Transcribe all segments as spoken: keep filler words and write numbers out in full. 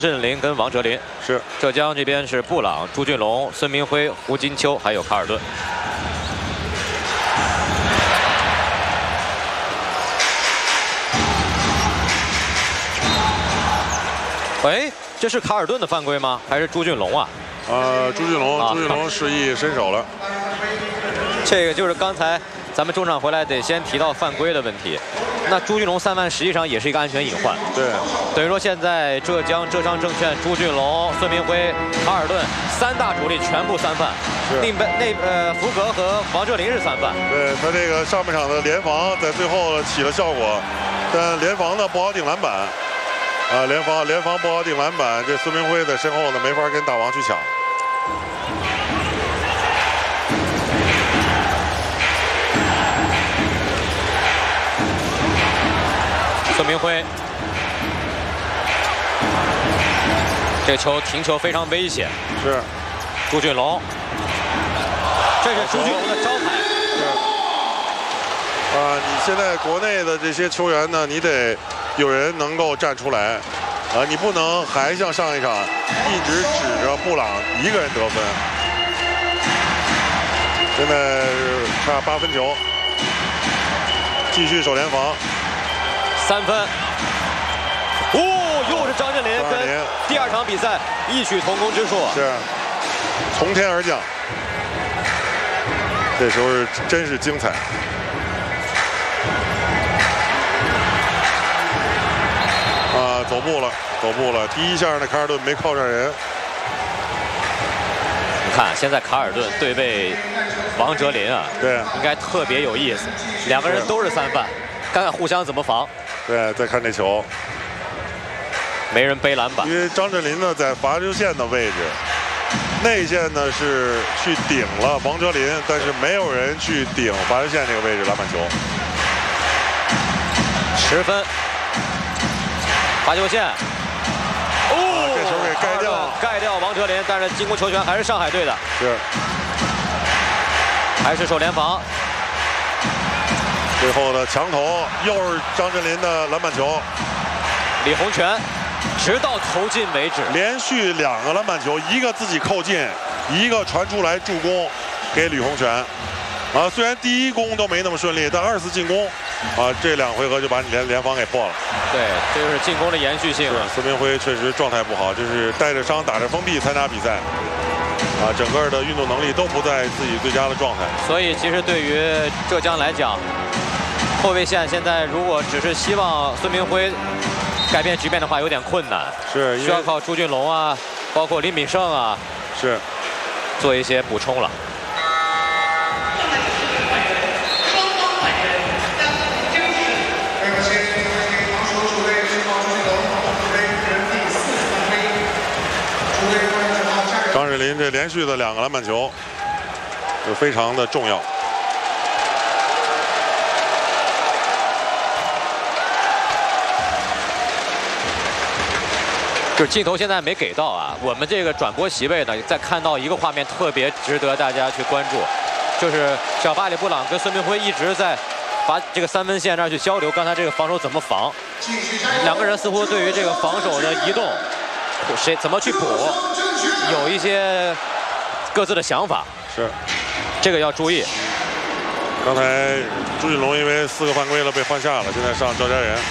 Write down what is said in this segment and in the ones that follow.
郑林跟王哲林是浙江这边是布朗、朱俊龙、孙明辉、胡金秋，还有卡尔顿。喂，这是卡尔顿的犯规吗？还是朱俊龙啊？ 呃，朱俊龙， 啊朱俊龙示意伸手了。 这个就是刚才咱们中场回来得先提到犯规的问题。那朱俊龙三犯实际上也是一个安全隐患。 对， 等于说现在浙江浙商证券朱俊龙、孙明辉、卡尔顿三大主力全部三犯。另边那呃福格和王哲林是三犯。 对他这个上半场的联防在最后起了效果，但联防呢不好顶篮板。啊，联防联防不好顶篮板，这孙明辉在身后呢没法跟大王去抢。 孙明辉，这球停球非常危险。 是， 朱俊龙，这是朱俊龙的招牌。 是。啊，你现在国内的这些球员呢，你得有人能够站出来，啊，你不能还像上一场一直指着布朗一个人得分。现在差八分球，继续守联防。 三分，哦，又是张镇麟跟第二场比赛异曲同工之处， 是从天而降。这时候是真是精彩。啊，走步了，走步了。第一下呢，卡尔顿没靠上人。 你看，现在卡尔顿对位王哲林啊， 对， 应该特别有意思。两个人都是三犯，看看互相怎么防。 对，再看这球， 没人背篮板。 因为张镇麟呢在罚球线的位置，内线呢是去顶了王哲林，但是没有人去顶罚球线这个位置篮板球。 十分，罚球线。哦， 啊、这球给盖掉了， 盖掉王哲林，但是进攻球权还是上海队的。 是， 还是守联防。 最后的强投又是张镇麟的篮板球， 李洪权直到投进为止， 连续两个篮板球，一个自己扣进，一个传出来助攻给吕洪权。啊，虽然第一攻都没那么顺利，但二次进攻，啊，这两回合就把你联联防给破了。 对，这就是进攻的延续性。 孙明辉确实状态不好，就是带着伤打着封闭参加比赛。啊，整个的运动能力都不在自己最佳的状态。 所以，其实对于浙江来讲，后卫线现在如果只是希望孙明辉改变局面的话，有点困难。 是， 需要靠朱俊龙啊，包括林炳胜啊， 是做一些补充了。 张镇麟这连续的两个篮板球，就非常的重要。 就是镜头现在没给到啊，我们这个转播席位呢，在看到一个画面特别值得大家去关注，就是小巴里布朗跟孙明辉一直在把这个三分线那儿去交流，刚才这个防守怎么防，两个人似乎对于这个防守的移动，谁怎么去补，有一些各自的想法。 是， 这个要注意。 刚才朱俊龙因为四个犯规了被换下了，现在上赵家人。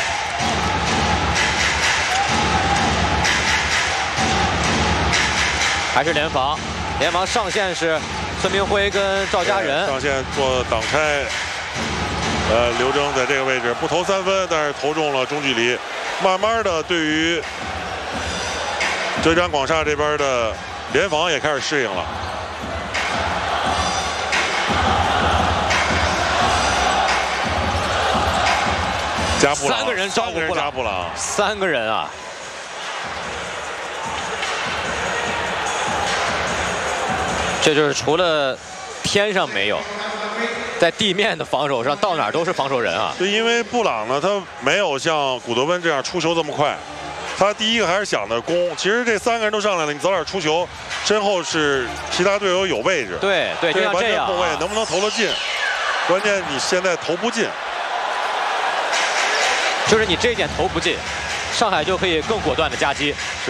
还是联防，联防上线是孙明辉跟赵家人上线做挡拆。呃，刘铮在这个位置不投三分，但是投中了中距离。慢慢的，对于浙江广厦这边的联防也开始适应了。加布朗， 三个人照顾布朗， 加布朗， 三个人啊。这就是除了天上没有，在地面的防守上，到哪儿都是防守人啊。 对，因为布朗呢，他没有像古德温这样出球这么快，他第一个还是想着攻。其实这三个人都上来了，你早点出球，身后是其他队友有位置。 对对，就像这样、啊， 后卫能不能投得进？关键你现在投不进， 就是你这一点投不进， 上海就可以更果断的夹击。